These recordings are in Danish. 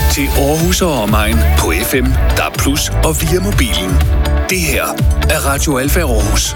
til Aarhus og omegn på FM, DAB+ og via mobilen. Det her er Radio Alfa Aarhus.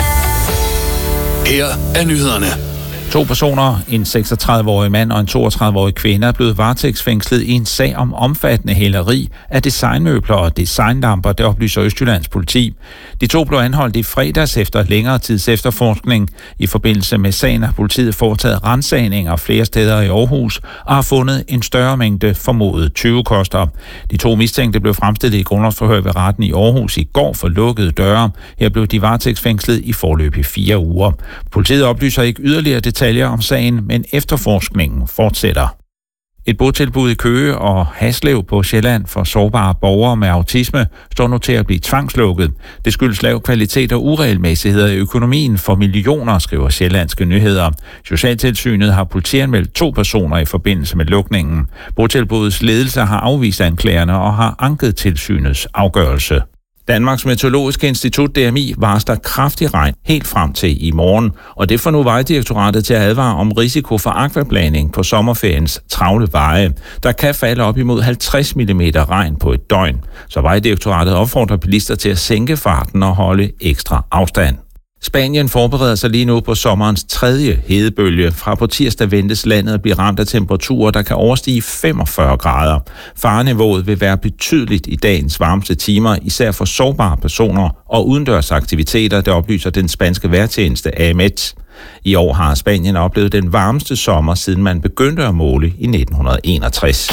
Her er nyhederne. 2 personer, en 36-årig mand og en 32-årig kvinde, er blevet varetægtsfængslet i en sag om omfattende hæleri af designmøbler og designlamper, det oplyser Østjyllands politi. De 2 blev anholdt i fredags efter længere tids efterforskning. I forbindelse med sagen har politiet foretaget ransagninger flere steder i Aarhus og har fundet en større mængde formodede tyvekoster. De 2 mistænkte blev fremstillet i grundlovsforhør ved retten i Aarhus i går for lukkede døre. Her blev de varetægtsfængslet i forløb i 4 uger. Politiet oplyser ikke yderligere detaljer om sagen, men efterforskningen fortsætter. Et botilbud i Køge og Haslev på Sjælland for sårbare borgere med autisme står nu til at blive tvangslukket. Det skyldes lav kvalitet og uregelmæssigheder i økonomien for millioner, skriver Sjællandske Nyheder. Socialtilsynet har politianmeldt 2 personer i forbindelse med lukningen. Botilbudets ledelse har afvist anklagerne og har anket tilsynets afgørelse. Danmarks Meteorologiske Institut, DMI, varsler kraftig regn helt frem til i morgen, og det får nu Vejdirektoratet til at advare om risiko for akvablanding på sommerferiens travle veje. Der kan falde op imod 50 mm regn på et døgn, så Vejdirektoratet opfordrer bilister til at sænke farten og holde ekstra afstand. Spanien forbereder sig lige nu på sommerens 3. hedebølge. Fra på tirsdag ventes landet at blive ramt af temperaturer, der kan overstige 45 grader. Fareniveauet vil være betydeligt i dagens varmeste timer, især for sårbare personer og udendørs aktiviteter, det oplyser den spanske vejrtjeneste AEMET. I år har Spanien oplevet den varmeste sommer, siden man begyndte at måle i 1961.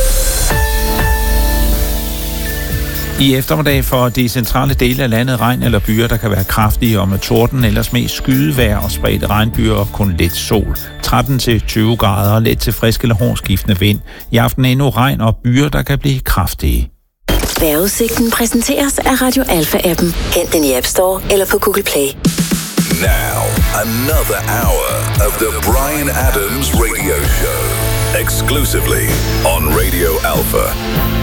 I eftermiddag for de centrale dele af landet regn eller byer, der kan være kraftige og med torden, ellers mest skydevejr og spredte regnbyer og kun lidt sol. 13-20 grader og let til frisk eller hård skiftende vind. I aften endnu regn og byer, der kan blive kraftige. Vejrudsigten præsenteres af Radio Alfa-appen. Hent den i App Store eller på Google Play. Now, another hour of the Bryan Adams Radio Show. Exclusively on Radio Alpha.